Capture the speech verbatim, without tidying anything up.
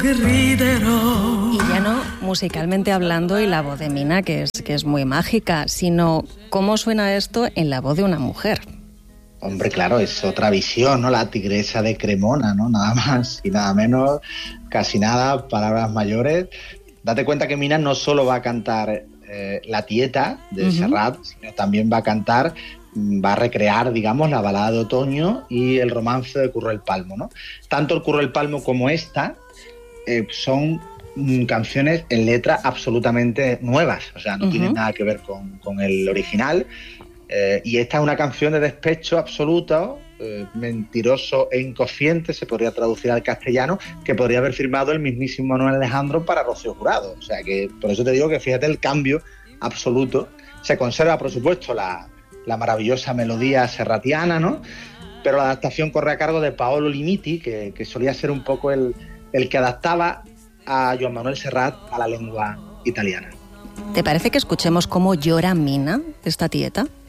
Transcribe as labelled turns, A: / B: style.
A: Y ya no musicalmente hablando y la voz de Mina, que es, que es muy mágica, sino cómo suena esto en la voz de una mujer.
B: Hombre, claro, es otra visión, ¿no? La tigresa de Cremona, ¿no? Nada más y nada menos, casi nada, palabras mayores. Date cuenta que Mina no solo va a cantar eh, La Tieta de uh-huh. Serrat, sino también va a cantar, va a recrear, digamos, la balada de otoño y el romance de Curro el Palmo, ¿no? Tanto el Curro el Palmo como esta eh, son mm, canciones en letra absolutamente nuevas, o sea, no uh-huh. tienen nada que ver con, con el original. Eh, y esta es una canción de despecho absoluto, eh, mentiroso e inconsciente, se podría traducir al castellano, que podría haber firmado el mismísimo Manuel Alejandro para Rocío Jurado. O sea que por eso te digo que fíjate el cambio absoluto. Se conserva, por supuesto, la, la maravillosa melodía serratiana, ¿no? Pero la adaptación corre a cargo de Paolo Limiti, que, que solía ser un poco el, el que adaptaba a Joan Manuel Serrat a la lengua italiana.
A: ¿Te parece que escuchemos cómo llora Mina, esta tieta?